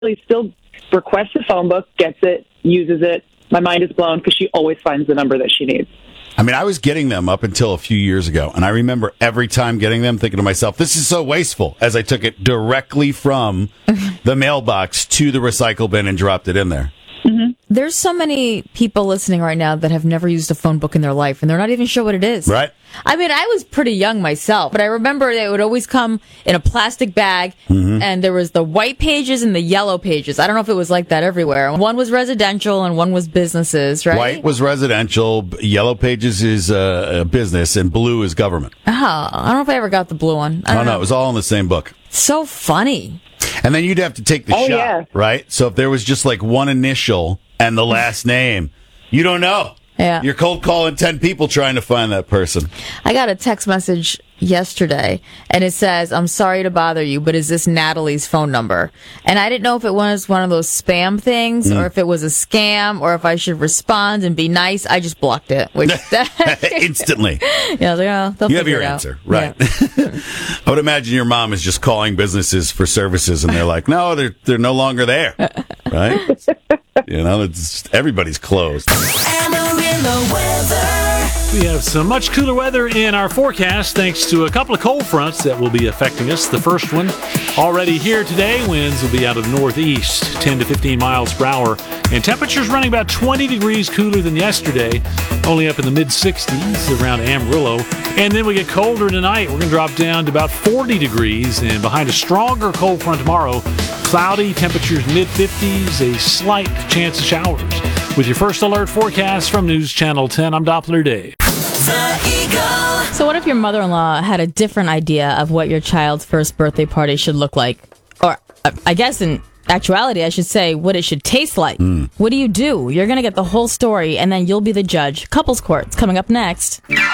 still requests a phone book, gets it, uses it. My mind is blown because she always finds the number that she needs. I mean, I was getting them up until a few years ago, and I remember every time getting them thinking to myself, this is so wasteful, as I took it directly from the mailbox to the recycle bin and dropped it in there. There's so many people listening right now that have never used a phone book in their life, and they're not even sure what it is. Right. I mean, I was pretty young myself, but I remember it would always come in a plastic bag, and there was the white pages and the yellow pages. I don't know if it was like that everywhere. One was residential and one was businesses, right? White was residential, yellow pages is business, and blue is government. Oh, I don't know if I ever got the blue one. I don't know. It was all in the same book. So funny. And then you'd have to take the shot, right? So if there was just like one initial and the last name, you don't know. Yeah. You're cold calling 10 people trying to find that person. I got a text message yesterday, and it says, I'm sorry to bother you, but is this Natalie's phone number? And I didn't know if it was one of those spam things, or if it was a scam, or if I should respond and be nice. I just blocked it. Which Instantly. Yeah, I was like, oh, they'll you have figure your it answer, out. right? Yeah. I would imagine your mom is just calling businesses for services, and they're like, no, they're no longer there, right? You know, it's everybody's closed. Amarillo weather. We have some much cooler weather in our forecast thanks to a couple of cold fronts that will be affecting us. The first one already here today. Winds will be out of the northeast, 10 to 15 miles per hour. And temperatures running about 20 degrees cooler than yesterday, only up in the mid-60s around Amarillo. And then we get colder tonight. We're going to drop down to about 40 degrees. And behind a stronger cold front tomorrow, cloudy, temperatures mid-50s, a slight chance of showers. With your first alert forecast from News Channel 10, I'm Doppler Dave. So what if your mother-in-law had a different idea of what your child's first birthday party should look like? Or, I guess in actuality, I should say what it should taste like. What do? You're going to get the whole story, and then you'll be the judge. Couples Court's coming up next.